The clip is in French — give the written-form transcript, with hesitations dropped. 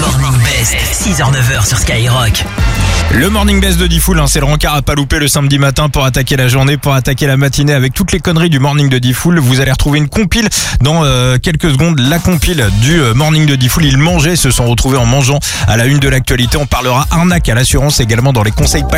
Morning Best, 6h-9h sur Skyrock. Le Morning Best de Diffoul, c'est le rencard à pas louper le samedi matin pour attaquer la journée, pour attaquer la matinée avec toutes les conneries du Morning de Diffoul. Vous allez retrouver une compile dans quelques secondes, la compile du Morning de Diffoul. Ils mangeaient, se sont retrouvés en mangeant à la une de l'actualité. On parlera arnaque à l'assurance également dans les conseils